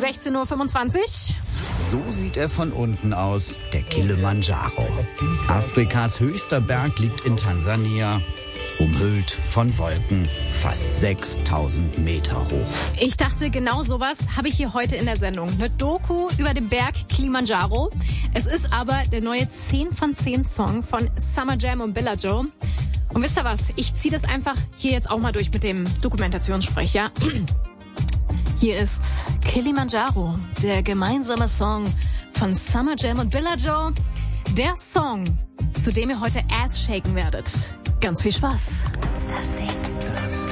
16:25 Uhr. So sieht er von unten aus, der Kilimanjaro. Afrikas höchster Berg liegt in Tansania, umhüllt von Wolken, fast 6000 Meter hoch. Ich dachte, genau sowas habe ich hier heute in der Sendung. Eine Doku über den Berg Kilimanjaro. Es ist aber der neue 10 von 10 Song von Summer Jam und Billa Joe. Und wisst ihr was? Ich ziehe das einfach hier jetzt auch mal durch mit dem Dokumentationssprecher. Hier ist Kilimanjaro, der gemeinsame Song von Summer Jam und Billa Joe. Der Song, zu dem ihr heute Ass shaken werdet. Ganz viel Spaß. Das Ding.